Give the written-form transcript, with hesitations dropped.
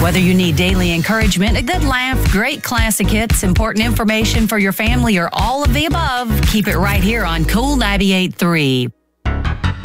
Whether you need daily encouragement, a good laugh, great classic hits, important information for your family, or all of the above, keep it right here on Cool 98.3.